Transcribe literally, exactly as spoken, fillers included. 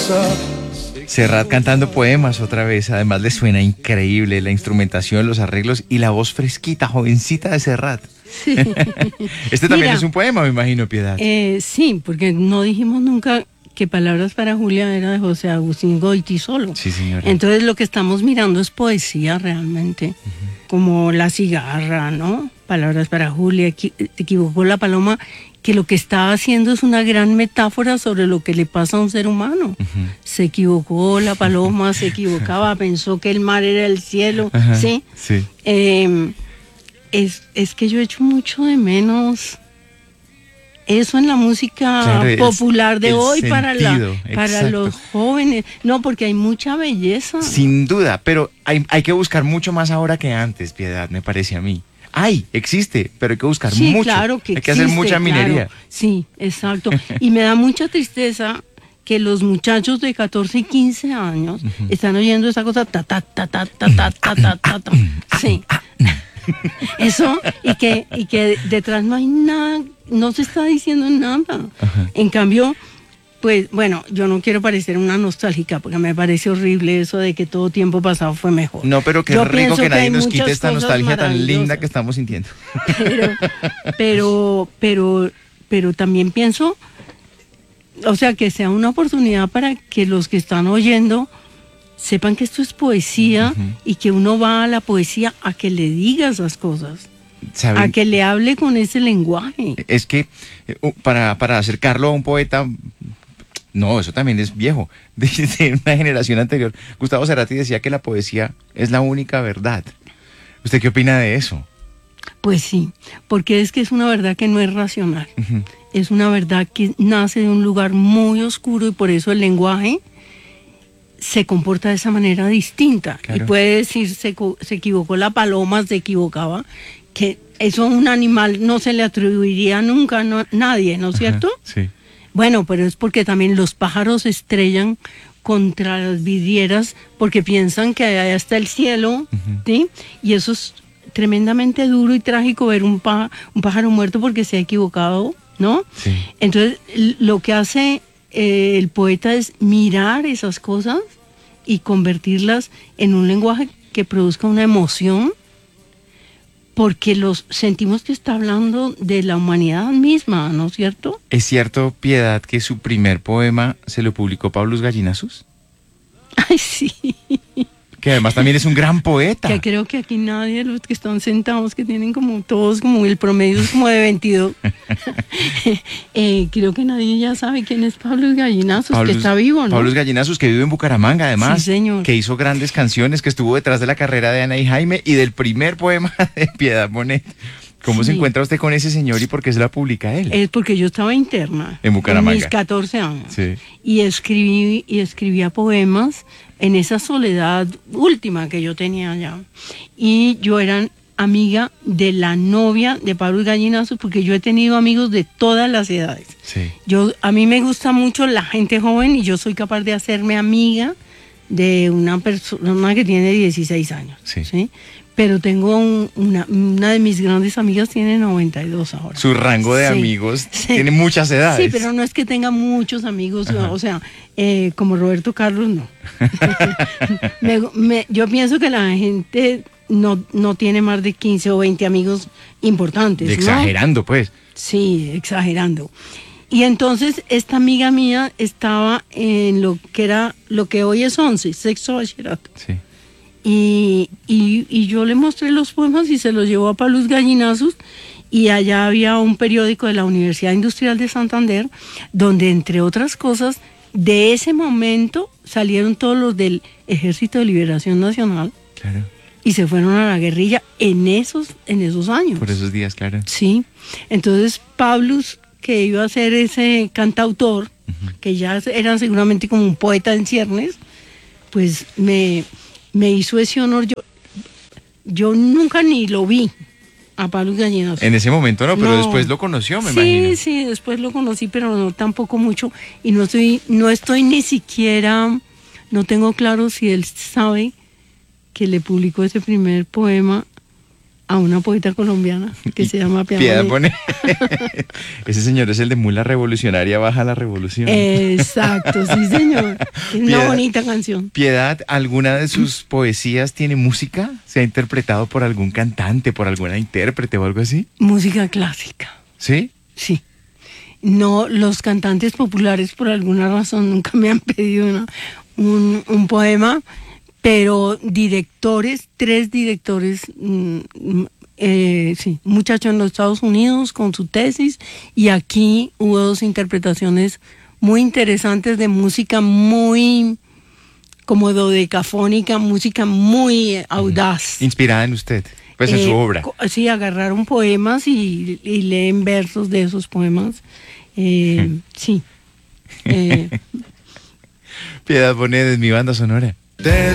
Serrat cantando poemas otra vez, además le suena increíble la instrumentación, los arreglos y la voz fresquita, jovencita de Serrat. Sí. Este también Mira, es un poema, me imagino, Piedad. Eh, sí, porque no dijimos nunca que Palabras para Julia era de José Agustín Goiti solo. Sí, señora. Entonces lo que estamos mirando es poesía realmente, uh-huh. Como La cigarra, ¿no? Palabras para Julia, equi- te equivocó la paloma, que lo que está haciendo es una gran metáfora sobre lo que le pasa a un ser humano. Uh-huh. Se equivocó la paloma, se equivocaba, pensó que el mar era el cielo, uh-huh. ¿Sí? Sí. Eh, es, es que yo echo mucho de menos eso en la música claro, popular de el hoy sentido, para, la, para los jóvenes. No, porque hay mucha belleza. Sin duda, pero hay, hay que buscar mucho más ahora que antes, Piedad, me parece a mí. Hay, existe, pero hay que buscar sí, mucho. Claro que hay existe, que hacer mucha minería. Claro. Sí, exacto. Y me da mucha tristeza que los muchachos de catorce y quince años uh-huh. están oyendo esa cosa ta ta ta ta ta ta ta ta ta ta. Sí. Eso, y que, y que detrás no hay nada, no se está diciendo nada. Uh-huh. En cambio, pues, bueno, yo no quiero parecer una nostálgica, porque me parece horrible eso de que todo tiempo pasado fue mejor. No, pero qué yo rico que, que nadie nos quite esta nostalgia tan linda que estamos sintiendo. Pero, pero, pero, pero también pienso, o sea, que sea una oportunidad para que los que están oyendo sepan que esto es poesía uh-huh. y que uno va a la poesía a que le diga esas cosas, ¿saben? A que le hable con ese lenguaje. Es que para, para acercarlo a un poeta, no, eso también es viejo, de, de una generación anterior. Gustavo Cerati decía que la poesía es la única verdad. ¿Usted qué opina de eso? Pues sí, porque es que es una verdad que no es racional. Uh-huh. Es una verdad que nace de un lugar muy oscuro y por eso el lenguaje se comporta de esa manera distinta. Claro. Y puede decir, se, se equivocó la paloma, se equivocaba, que eso a un animal no se le atribuiría nunca a no, nadie, ¿no es cierto? Ajá, sí. Bueno, pero es porque también los pájaros estrellan contra las vidrieras porque piensan que allá está el cielo, uh-huh. ¿Sí? Y eso es tremendamente duro y trágico ver un, pá- un pájaro muerto porque se ha equivocado, ¿no? Sí. Entonces, lo que hace eh, el poeta es mirar esas cosas y convertirlas en un lenguaje que produzca una emoción, porque los sentimos que está hablando de la humanidad misma, ¿no es cierto? ¿Es cierto, Piedad, que su primer poema se lo publicó Pablos Gallinazos? Ay, sí. Que además también es un gran poeta. Que creo que aquí nadie de los que están sentados, que tienen como todos, como el promedio es como de veintidós. eh, creo que nadie ya sabe quién es Pablos Gallinazos, Pablos, que está vivo, ¿no? Pablos Gallinazos, que vive en Bucaramanga, además. Sí, señor. Que hizo grandes canciones, que estuvo detrás de la carrera de Ana y Jaime y del primer poema de Piedad Bonet. ¿Cómo sí. se encuentra usted con ese señor y por qué se la publica él? Es porque yo estaba interna. En Bucaramanga. En mis catorce años. Sí. Y escribí, y escribía poemas en esa soledad última que yo tenía allá. Y yo era amiga de la novia de Pablo Gallinazos, porque yo he tenido amigos de todas las edades. Sí. Yo, a mí me gusta mucho la gente joven y yo soy capaz de hacerme amiga de una persona que tiene dieciséis años. Sí. ¿Sí? Pero tengo un, una, una de mis grandes amigas tiene noventa y dos ahora. Su rango de sí, amigos sí. tiene muchas edades. Sí, pero no es que tenga muchos amigos, no, o sea, eh, como Roberto Carlos, no. me, me, yo pienso que la gente no, no tiene más de quince o veinte amigos importantes, ¿no? Exagerando, pues. Sí, exagerando. Y entonces esta amiga mía estaba en lo que era, lo que hoy es once, sexto bachillerato. Sí. Y, y, y yo le mostré los poemas y se los llevó a Pablos Gallinazos, y allá había un periódico de la Universidad Industrial de Santander donde, entre otras cosas, de ese momento salieron todos los del Ejército de Liberación Nacional. Claro. Y se fueron a la guerrilla en esos, en esos años. Por esos días, claro. Sí. Entonces Pablos, que iba a ser ese cantautor, uh-huh. que ya era seguramente como un poeta en ciernes, pues me... me hizo ese honor. Yo, yo nunca ni lo vi a Pablos Gallinazos. En ese momento no, pero no. después lo conoció, me sí, imagino. Sí, sí, después lo conocí, pero no tampoco mucho. Y no estoy, no estoy ni siquiera, no tengo claro si él sabe que le publicó ese primer poema a una poeta colombiana que se llama Piedad Bonet. Bonet. Ese señor es el de Mula Revolucionaria Baja la Revolución. Exacto, sí señor. Es una Piedad, bonita canción. Piedad, ¿alguna de sus poesías tiene música? ¿Se ha interpretado por algún cantante, por alguna intérprete o algo así? Música clásica, ¿Sí? sí. No, los cantantes populares por alguna razón nunca me han pedido una, un, un poema, pero directores, tres directores, mm, eh, sí, un muchacho en los Estados Unidos con su tesis, y aquí hubo dos interpretaciones muy interesantes de música muy como dodecafónica, música muy audaz. Inspirada en usted, pues en Eh, su obra. co- Sí, agarraron poemas y, y leen versos de esos poemas. Eh, sí. Eh, Piedad Bonet es mi banda sonora.